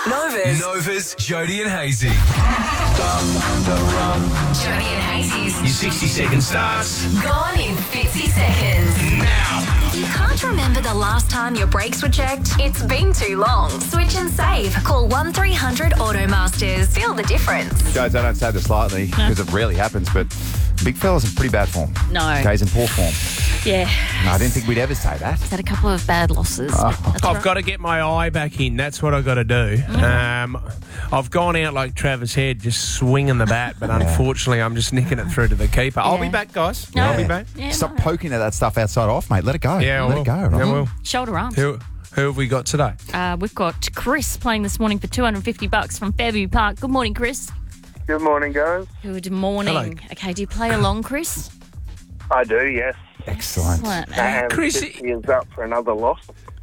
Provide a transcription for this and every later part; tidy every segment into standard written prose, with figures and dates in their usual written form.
Nova's Jody and Hazy. Jody and Hazy's Your 60-second starts gone in 50 seconds. now. Can't remember the last time your brakes were checked? It's been too long. Switch and save. Call 1300 Automasters. Feel the difference. Guys, I don't say this lightly because it rarely happens, but big fella's in pretty bad form. No. Guy's in poor form. Yeah. No, I didn't think we'd ever say that. Had a couple of bad losses. I've got to get my eye back in. That's what I've got to do. I've gone out like Travis Head, just swinging the bat, but unfortunately I'm just nicking it through to the keeper. I'll be back, guys. No. I'll be back. Yeah, Stop poking at that stuff outside off, mate. Let it go. Yeah, I Let will. it go, right? Yeah, I will. Shoulder arms. Who have we got today? We've got Chris playing this morning for $250 from Fairview Park. Good morning, Chris. Good morning, guys. Good morning. Hello. Okay, do you play along, Chris? I do, yes. Excellent. Excellent. And Chris- 50 is up for another loss.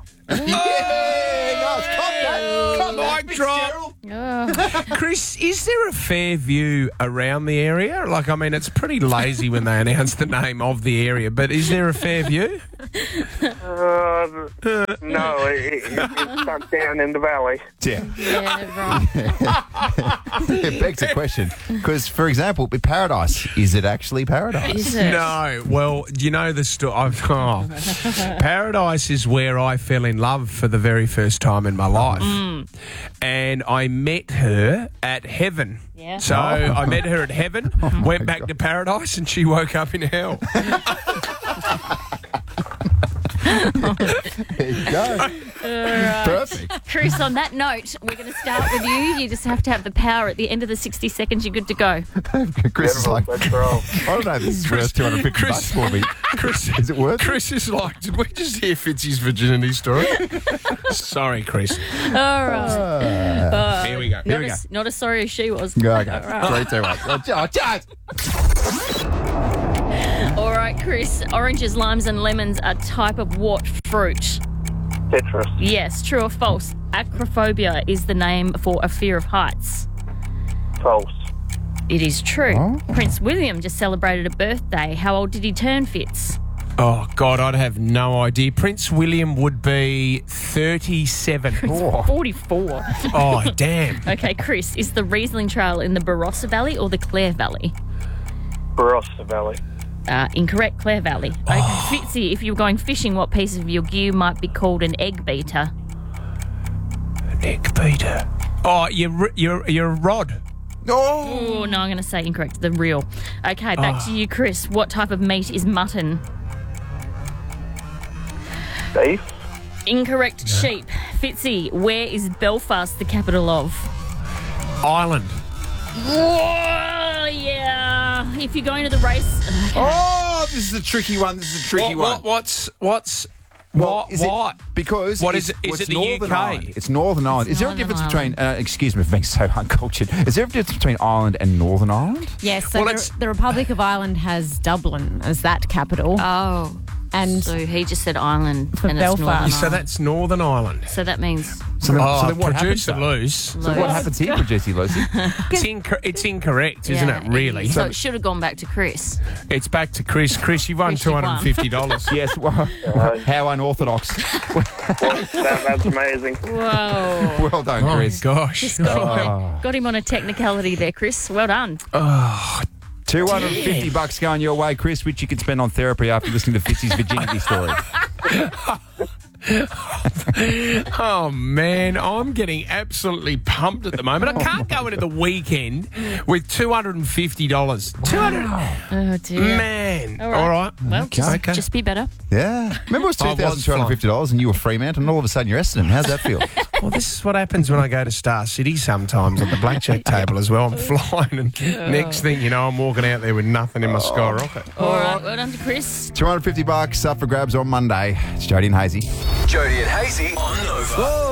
Mic drop. Oh. Chris, is there a fair view around the area? Like, I mean, it's pretty lazy when they announce the name of the area, but is there a fair view? No, it's stuck down in the valley. Yeah. Yeah, right. It begs a question. Because, for example, with Paradise, is it actually Paradise? Is it? No. Well, you know the story. Paradise is where I fell in love for the very first time in my life. And I met her at heaven. Yeah. So I met her at heaven, went back to paradise, and she woke up in hell. There you go. Perfect. Chris, on that note, we're going to start with you. You just have to have the power at the end of the 60 seconds. You're good to go. Chris is like, Let's roll. I don't know if this is worth 250 bucks for me. Chris, Is it worth it? Chris is like, did we just hear Fitzy's virginity story? Sorry, Chris. All right. Here we go. Here we go. Not as sorry as she was. Go, okay. 3, 2, 1. Oh, Jazz! All right, Chris. Oranges, limes, and lemons are type of what fruit? Citrus. Yes, true or false? Acrophobia is the name for a fear of heights. False. It is true. Oh. Prince William just celebrated a birthday. How old did he turn, Fitz? Oh, God, I'd have no idea. Prince William would be 37. 44. Oh, damn. Okay, Chris. Is the Riesling Trail in the Barossa Valley or the Clare Valley? Barossa Valley. Incorrect, Clare Valley. Okay, Fitzy, if you were going fishing, what piece of your gear might be called an egg beater? Egg beater. Oh, you're a rod. Oh, no, I'm going to say incorrect. The reel. Okay, back to you, Chris. What type of meat is mutton? Beef. Incorrect, sheep. Fitzy, where is Belfast the capital of? Island. Whoa, yeah. If you're going to the race... Oh, this is a tricky one. This is a tricky one. What's Well, what? is it- because What it's, is it? Is it's it the Northern UK? Ireland. It's Northern Ireland. Is there a Northern difference Ireland. between, excuse me for being so uncultured, is there a difference between Ireland and Northern Ireland? Yes, so Well, the, it's- the Republic of Ireland has Dublin as that capital. Oh, and so he just said Ireland For and it's Belfast. Northern So Ireland. that's Northern Ireland. So that means... So then what happens? producer though? lose. So what happens here, producer Lucy? It's incorrect, isn't Yeah, it, really? So it should have gone back to Chris. It's back to Chris. Chris, you won Chris, you won. $250. Yes, well, how unorthodox. That's amazing. Whoa. Well done, Oh, Chris. gosh. Got him on a technicality there, Chris. Well done. $250 going your way, Chris, which you can spend on therapy after listening to Fitzy's virginity story. Oh, man, I'm getting absolutely pumped at the moment. I can't go into the weekend with $250. 200 Oh, dear. Man. All All right. right. Well, just, Okay. just be better. Yeah. Remember it was I was $2,250 and you were Fremantle and all of a sudden you're Essendon. How's that feel? Well, this is what happens when I go to Star City sometimes at the blackjack table as well. I'm flying and next thing you know, I'm walking out there with nothing in my skyrocket. All right. Well done to Chris. $250 up for grabs on Monday. It's Jody and Hazy. Jody and Hazy on Nova.